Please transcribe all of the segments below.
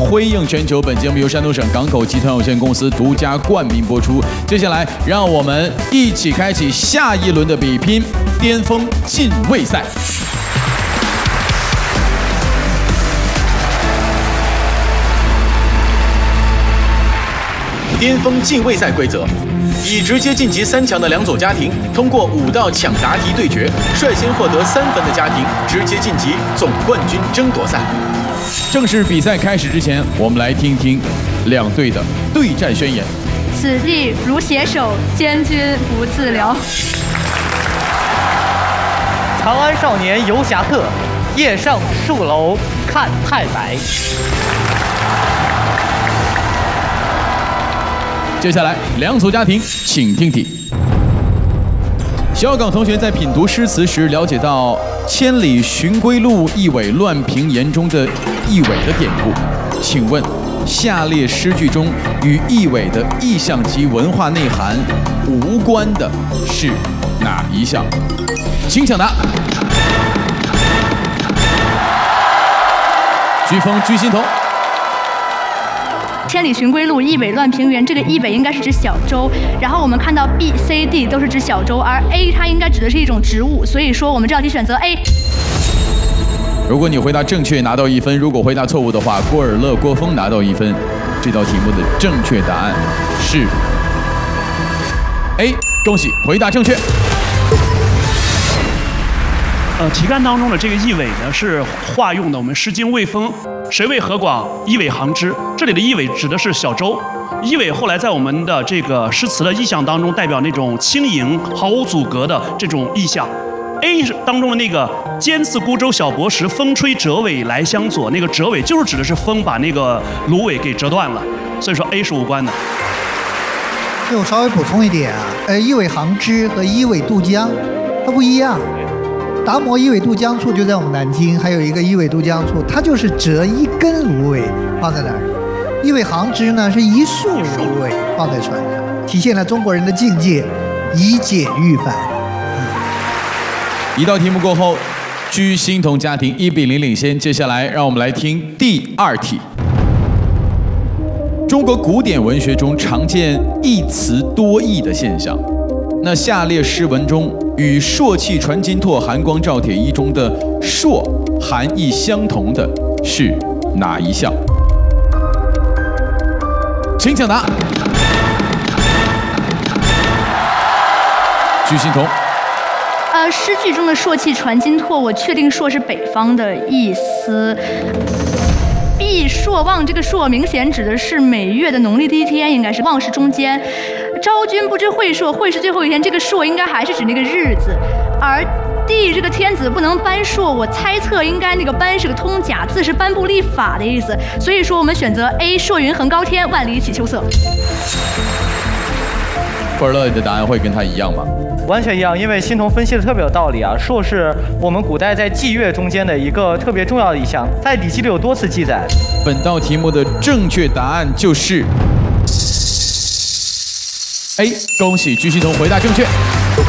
辉映全球。本节目由山东省港口集团有限公司独家冠名播出。接下来，让我们一起开启下一轮的比拼——巅峰进位赛。巅峰进位赛规则：以直接晋级3强的两组家庭，通过5道抢答题对决，率先获得3分的家庭直接晋级总冠军争夺赛。正式比赛开始之前，我们来听听两队的对战宣言。 此地如携手，监军不自聊。 长安少年游侠客，夜上戍楼看太白。 接下来，两组家庭，请听题。小岗同学在品读诗词时，了解到“千里寻归路，一苇乱平原”中的“一苇”的典故。请问，下列诗句中与“一苇”的意象及文化内涵无关的是哪一项？请抢答。飓风居心头。 千里寻归路，一苇乱平原。这个一苇应该是指小舟，然后我们看到 B、C、D 都是指小舟，而 A 它应该指的是一种植物，所以说我们这道题选择 A。 如果你回答正确，拿到1分；如果回答错误的话，郭尔乐、郭峰拿到1分。这道题目的正确答案是 A， 恭喜回答正确。 题干当中的这个一苇呢，是化用的我们《诗经·卫风》“谁谓河广，一苇航之”。这里的一苇指的是小舟。一苇后来在我们的这个诗词的意象当中，代表那种轻盈、毫无阻隔的这种意象。A 当中的那个“尖刺孤舟小泊时，风吹折尾来相左”，那个折尾就是指的是风把那个芦苇给折断了，所以说 A 是无关的。 我稍微补充一点啊，一苇航之和一苇渡江它不一样。达摩一苇渡江处就在我们南京，还有一个一苇渡江处，它就是折一根芦苇放在那儿。一苇航之呢是一束芦苇放在船上，体现了中国人的境界，以简驭繁。 一道题目过后，居心同家庭1比0领先。接下来，让我们来听第2题。中国古典文学中常见一词多义的现象，那下列诗文中与“朔气传金柝，寒光照铁衣”中的“朔”含义相同的是哪一项？请抢答。居心同。 诗句中的“朔气传金柝”，我确定“朔”是北方的意思。避朔望，这个“朔”明显指的是每月的农历第1天，应该是望是中间。昭君不知晦朔，晦是最后一天，这个“朔”应该还是指那个日子。而帝这个天子不能颁朔，我猜测应该那个颁是个通假字，是颁布立法的意思。所以说我们选择 A， 朔云横高天，万里起秋色。 郭尔乐，你的答案会跟他一样吗？ 完全一样，因为欣桐分析的特别有道理啊。朔是我们古代在祭月中间的一个特别重要的一项，在礼记里有多次记载。 本道题目的正确答案就是 A， 恭喜居心同回答正确。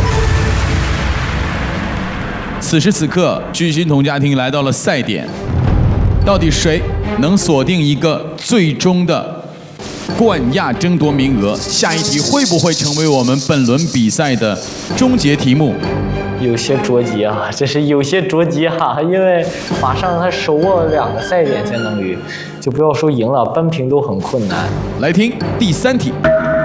此时此刻，居心同家庭来到了赛点，到底谁能锁定一个最终的冠亚争夺名额？下一题会不会成为我们本轮比赛的终结题目？ 有些着急啊，这是有些着急哈，因为马上他手握2个赛点相当于，就不要说赢了，扳平都很困难。 来听第3题。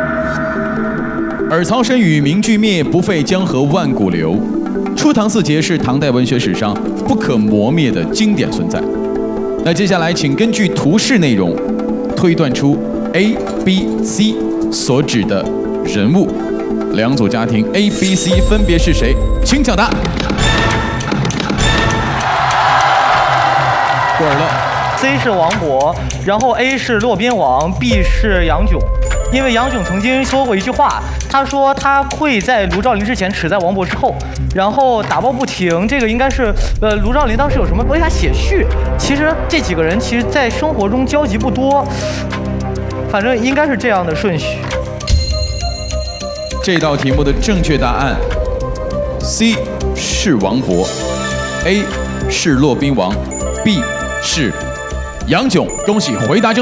尔曹参与名句灭，不废江河万古流。初唐四杰是唐代文学史上不可磨灭的经典存在。那接下来，请根据图示内容推断出 A、B、C 所指的人物。两组家庭 A、B、C 分别是谁？请抢答。郭尔乐。 C 是王勃，然后 A 是骆宾王 ，B 是杨炯。因为杨炯曾经说过一句话，他说他会在卢照邻之前，耻在王勃之后。然后打抱不停，这个应该是卢照邻当时有什么为他写序？其实这几个人其实在生活中交集不多，反正应该是这样的顺序。 这道题目的正确答案 C 是王勃 ，A 是骆宾王 ，B 是杨炯。恭喜回答正确。